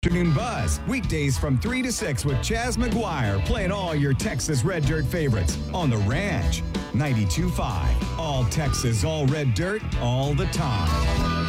Afternoon Buzz, weekdays from 3 to 6 with Chaz McGuire, playing all your Texas Red Dirt favorites on The Ranch. 92.5. All Texas, all red dirt, all the time.